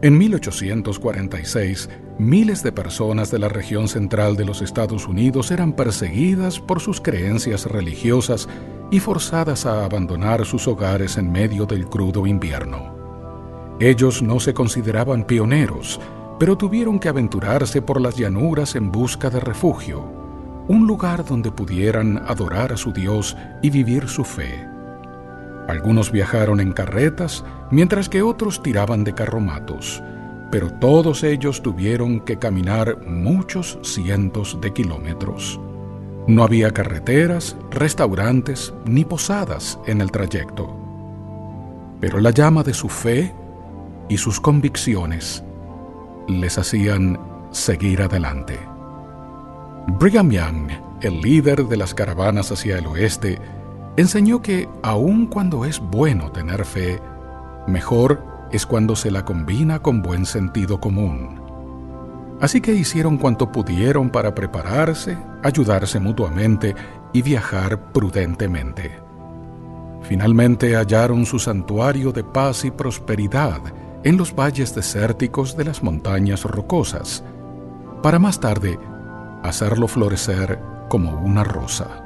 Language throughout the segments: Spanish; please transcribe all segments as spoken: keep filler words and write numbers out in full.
En mil ochocientos cuarenta y seis, miles de personas de la región central de los Estados Unidos eran perseguidas por sus creencias religiosas y forzadas a abandonar sus hogares en medio del crudo invierno. Ellos no se consideraban pioneros, pero tuvieron que aventurarse por las llanuras en busca de refugio, un lugar donde pudieran adorar a su Dios y vivir su fe. Algunos viajaron en carretas, mientras que otros tiraban de carromatos, pero todos ellos tuvieron que caminar muchos cientos de kilómetros. No había carreteras, restaurantes ni posadas en el trayecto. Pero la llama de su fe y sus convicciones les hacían seguir adelante. Brigham Young, el líder de las caravanas hacia el oeste, enseñó que aun cuando es bueno tener fe, mejor es cuando se la combina con buen sentido común. Así que hicieron cuanto pudieron para prepararse, ayudarse mutuamente y viajar prudentemente. Finalmente hallaron su santuario de paz y prosperidad en los valles desérticos de las montañas rocosas, para más tarde hacerlo florecer como una rosa.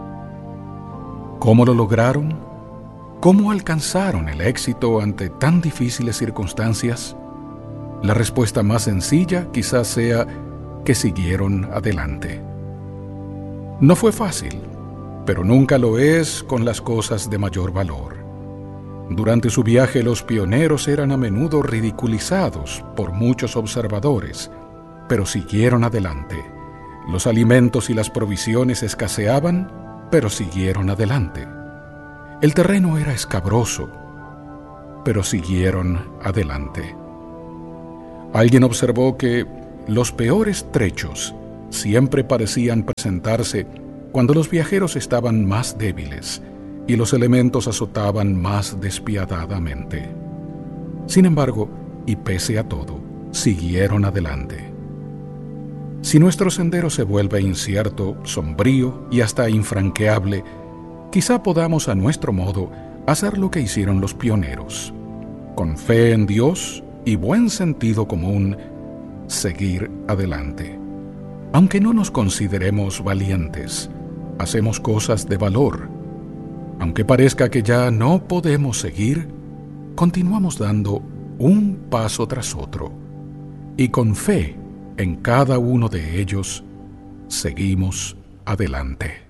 ¿Cómo lo lograron? ¿Cómo alcanzaron el éxito ante tan difíciles circunstancias? La respuesta más sencilla quizás sea que siguieron adelante. No fue fácil, pero nunca lo es con las cosas de mayor valor. Durante su viaje, los pioneros eran a menudo ridiculizados por muchos observadores, pero siguieron adelante. Los alimentos y las provisiones escaseaban, pero siguieron adelante. El terreno era escabroso, pero siguieron adelante. Alguien observó que los peores trechos siempre parecían presentarse cuando los viajeros estaban más débiles y los elementos azotaban más despiadadamente. Sin embargo, y pese a todo, siguieron adelante. Si nuestro sendero se vuelve incierto, sombrío y hasta infranqueable, quizá podamos a nuestro modo hacer lo que hicieron los pioneros. Con fe en Dios y buen sentido común, seguir adelante. Aunque no nos consideremos valientes, hacemos cosas de valor. Aunque parezca que ya no podemos seguir, continuamos dando un paso tras otro. Y con fe en cada uno de ellos, seguimos adelante.